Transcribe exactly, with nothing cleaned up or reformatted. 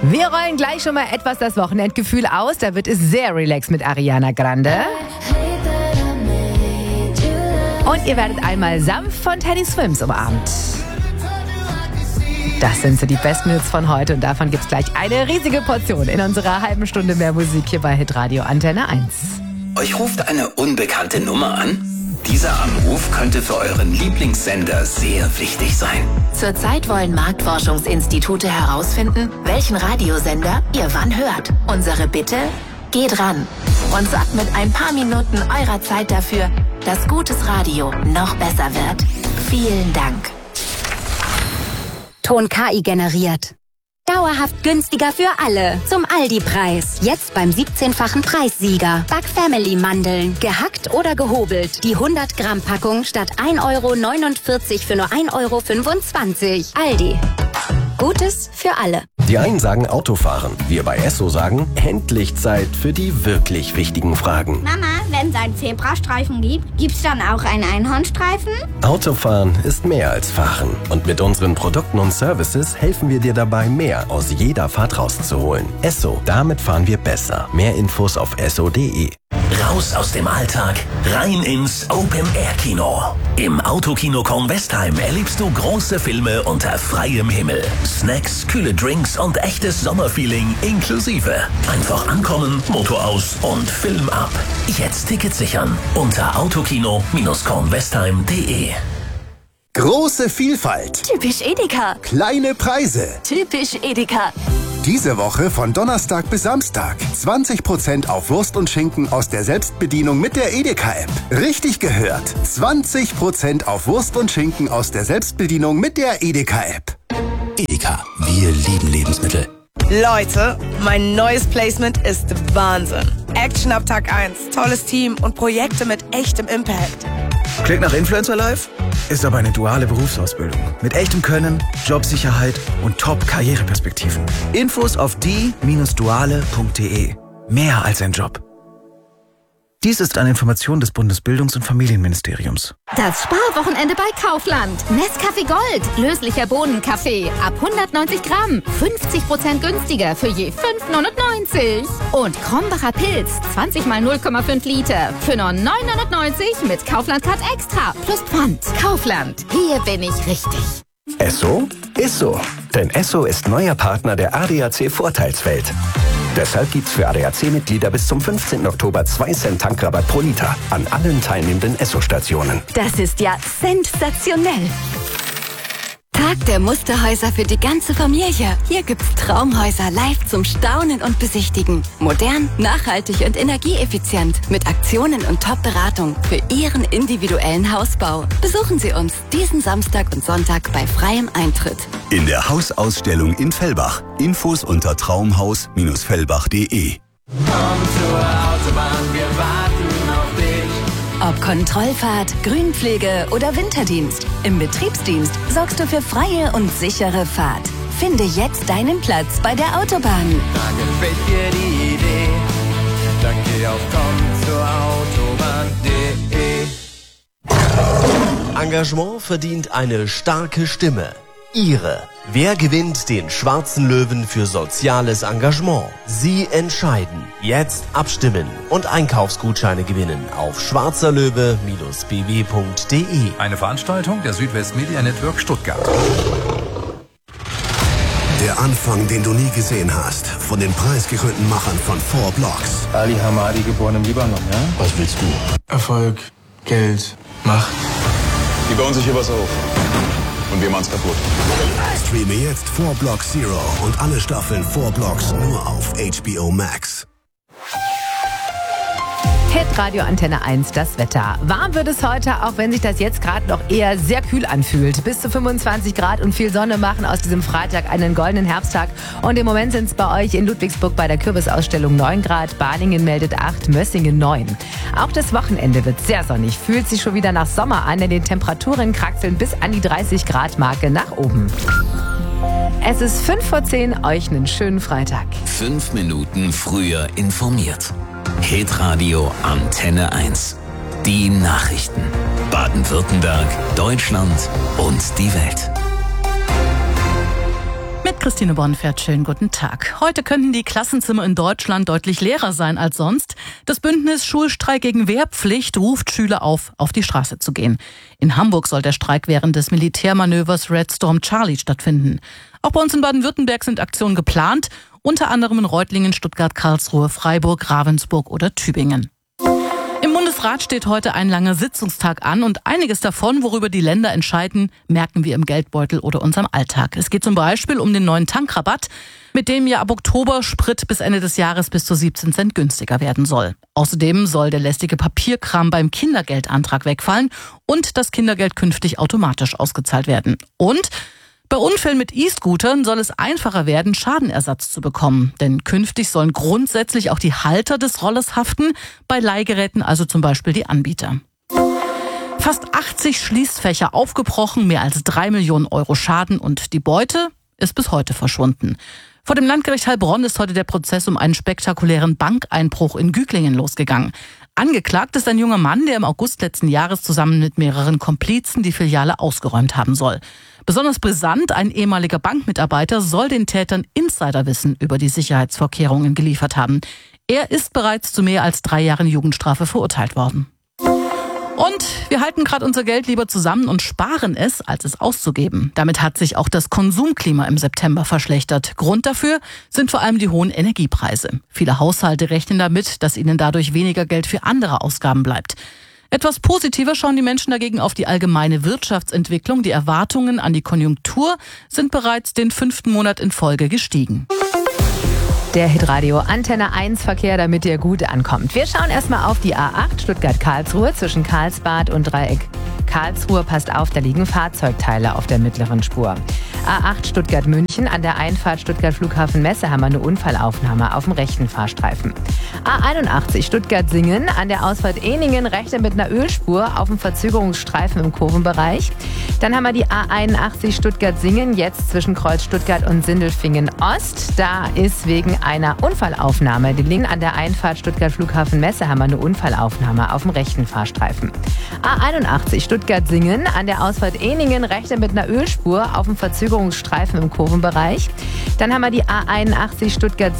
Wir rollen gleich schon mal etwas das Wochenendgefühl aus. Da wird es sehr relaxed mit Ariana Grande. Und ihr werdet einmal sanft von Teddy Swims umarmt. Das sind so die besten Hits von heute und davon gibt es gleich eine riesige Portion in unserer halben Stunde mehr Musik hier bei Hitradio Antenne eins. Euch ruft eine unbekannte Nummer an? Dieser Anruf könnte für euren Lieblingssender sehr wichtig sein. Zurzeit wollen Marktforschungsinstitute herausfinden, welchen Radiosender ihr wann hört. Unsere Bitte? Geht ran und sorgt mit ein paar Minuten eurer Zeit dafür, dass gutes Radio noch besser wird. Vielen Dank. Ton K I generiert. Dauerhaft günstiger für alle. Zum Aldi-Preis. Jetzt beim siebzehnfachen Preissieger. Back Family Mandeln. Gehackt oder gehobelt. Die hundert Gramm Packung statt ein Euro neunundvierzig für nur ein Euro fünfundzwanzig. Aldi. Gutes für alle. Die einen sagen Autofahren. Wir bei Esso sagen, endlich Zeit für die wirklich wichtigen Fragen. Mama, wenn es einen Zebrastreifen gibt, gibt's dann auch einen Einhornstreifen? Autofahren ist mehr als Fahren. Und mit unseren Produkten und Services helfen wir dir dabei, mehr aus jeder Fahrt rauszuholen. Esso, damit fahren wir besser. Mehr Infos auf esso punkt de. Raus aus dem Alltag, rein ins Open-Air-Kino. Im Autokino Kornwestheim erlebst du große Filme unter freiem Himmel. Snacks, kühle Drinks und echtes Sommerfeeling inklusive. Einfach ankommen, Motor aus und Film ab. Jetzt Tickets sichern unter autokino kornwestheim punkt de. Große Vielfalt. Typisch Edeka. Kleine Preise. Typisch Edeka. Diese Woche von Donnerstag bis Samstag. zwanzig Prozent auf Wurst und Schinken aus der Selbstbedienung mit der Edeka-App. Richtig gehört. zwanzig Prozent auf Wurst und Schinken aus der Selbstbedienung mit der Edeka-App. Edeka. Wir lieben Lebensmittel. Leute, mein neues Placement ist Wahnsinn. Action ab Tag eins. Tolles Team und Projekte mit echtem Impact. Klingt nach Influencer Life? Ist aber eine duale Berufsausbildung. Mit echtem Können, Jobsicherheit und Top-Karriereperspektiven. Infos auf die Bindestrich duale Punkt de. Mehr als ein Job. Dies ist eine Information des Bundesbildungs- und Familienministeriums. Das Sparwochenende bei Kaufland. Nescafé Gold. Löslicher Bohnenkaffee. Ab hundertneunzig Gramm. fünfzig Prozent günstiger für je fünf neunundneunzig. Und Krombacher Pilz. zwanzig mal null Komma fünf Liter. Für nur neun neunundneunzig mit Kaufland Card Extra. Plus Pfand. Kaufland. Hier bin ich richtig. Esso ist so. Denn Esso ist neuer Partner der A D A C Vorteilswelt. Deshalb gibt's für A D A C-Mitglieder bis zum fünfzehnten Oktober zwei Cent Tankrabatt pro Liter an allen teilnehmenden Esso-Stationen. Das ist ja sensationell. Tag der Musterhäuser für die ganze Familie. Hier gibt's Traumhäuser live zum Staunen und Besichtigen. Modern, nachhaltig und energieeffizient. Mit Aktionen und Top-Beratung für Ihren individuellen Hausbau. Besuchen Sie uns diesen Samstag und Sonntag bei freiem Eintritt. In der Hausausstellung in Fellbach. Infos unter traumhaus Bindestrich fellbach punkt de. Komm zur Autobahn, wir warten auf dich. Ob Kontrollfahrt, Grünpflege oder Winterdienst. Im Betriebsdienst sorgst du für freie und sichere Fahrt. Finde jetzt deinen Platz bei der Autobahn. Da gefällt dir die Idee. Dann geh auf komm zur Autobahn punkt de. Engagement verdient eine starke Stimme. Ihre. Wer gewinnt den Schwarzen Löwen für soziales Engagement? Sie entscheiden. Jetzt abstimmen und Einkaufsgutscheine gewinnen auf schwarzerlöwe Bindestrich b w punkt de. Eine Veranstaltung der Südwest Media Network Stuttgart. Der Anfang, den du nie gesehen hast, von den preisgekrönten Machern von Four Blocks. Ali Hamadi, geboren im Libanon, ja? Was willst du? Erfolg, Geld, Macht. Die bauen sich hier was auf. Und wir machen's kaputt. Streame jetzt Four Blocks Zero und alle Staffeln Four Blocks nur auf H B O Max. Hitradio Antenne eins, das Wetter. Warm wird es heute, auch wenn sich das jetzt gerade noch eher sehr kühl anfühlt. Bis zu fünfundzwanzig Grad und viel Sonne machen aus diesem Freitag einen goldenen Herbsttag. Und im Moment sind es bei euch in Ludwigsburg bei der Kürbisausstellung neun Grad, Balingen meldet acht, Mössingen neun. Auch das Wochenende wird sehr sonnig, fühlt sich schon wieder nach Sommer an, denn die Temperaturen kraxeln bis an die dreißig Grad Marke nach oben. Es ist fünf vor zehn, euch einen schönen Freitag. Fünf Minuten früher informiert. Hitradio Antenne eins. Die Nachrichten. Baden-Württemberg, Deutschland und die Welt. Mit Christine Bonfert, schönen guten Tag. Heute könnten die Klassenzimmer in Deutschland deutlich leerer sein als sonst. Das Bündnis Schulstreik gegen Wehrpflicht ruft Schüler auf, auf die Straße zu gehen. In Hamburg soll der Streik während des Militärmanövers Red Storm Charlie stattfinden. Auch bei uns in Baden-Württemberg sind Aktionen geplant, unter anderem in Reutlingen, Stuttgart, Karlsruhe, Freiburg, Ravensburg oder Tübingen. Im Bundesrat steht heute ein langer Sitzungstag an und einiges davon, worüber die Länder entscheiden, merken wir im Geldbeutel oder unserem Alltag. Es geht zum Beispiel um den neuen Tankrabatt, mit dem ja ab Oktober Sprit bis Ende des Jahres bis zu siebzehn Cent günstiger werden soll. Außerdem soll der lästige Papierkram beim Kindergeldantrag wegfallen und das Kindergeld künftig automatisch ausgezahlt werden. Und bei Unfällen mit E-Scootern soll es einfacher werden, Schadenersatz zu bekommen. Denn künftig sollen grundsätzlich auch die Halter des Rollers haften, bei Leihgeräten also zum Beispiel die Anbieter. Fast achtzig Schließfächer aufgebrochen, mehr als drei Millionen Euro Schaden und die Beute ist bis heute verschwunden. Vor dem Landgericht Heilbronn ist heute der Prozess um einen spektakulären Bankeinbruch in Güglingen losgegangen. Angeklagt ist ein junger Mann, der im August letzten Jahres zusammen mit mehreren Komplizen die Filiale ausgeräumt haben soll. Besonders brisant, ein ehemaliger Bankmitarbeiter soll den Tätern Insiderwissen über die Sicherheitsvorkehrungen geliefert haben. Er ist bereits zu mehr als drei Jahren Jugendstrafe verurteilt worden. Und wir halten gerade unser Geld lieber zusammen und sparen es, als es auszugeben. Damit hat sich auch das Konsumklima im September verschlechtert. Grund dafür sind vor allem die hohen Energiepreise. Viele Haushalte rechnen damit, dass ihnen dadurch weniger Geld für andere Ausgaben bleibt. Etwas positiver schauen die Menschen dagegen auf die allgemeine Wirtschaftsentwicklung. Die Erwartungen an die Konjunktur sind bereits den fünften Monat in Folge gestiegen. Der Hitradio Antenne eins Verkehr, damit ihr gut ankommt. Wir schauen erstmal auf die A acht Stuttgart-Karlsruhe zwischen Karlsbad und Dreieck Karlsruhe. Passt auf, da liegen Fahrzeugteile auf der mittleren Spur. A acht Stuttgart-München an der Einfahrt Stuttgart-Flughafen-Messe haben wir eine Unfallaufnahme auf dem rechten Fahrstreifen. A einundachtzig Stuttgart-Singen an der Ausfahrt Ehningen rechte mit einer Ölspur auf dem Verzögerungsstreifen im Kurvenbereich. Dann haben wir die A einundachtzig Stuttgart-Singen jetzt zwischen Kreuz Stuttgart und Sindelfingen-Ost. Da ist wegen einer Unfallaufnahme. Die Linien an der Einfahrt Stuttgart-Flughafen-Messe haben wir eine Unfallaufnahme auf dem rechten Fahrstreifen. A einundachtzig Stuttgart-Singen an der Ausfahrt Ehningen rechte mit einer Ölspur auf dem Verzögerungsstreifen im Kurvenbereich. Dann haben wir die A einundachtzig Stuttgart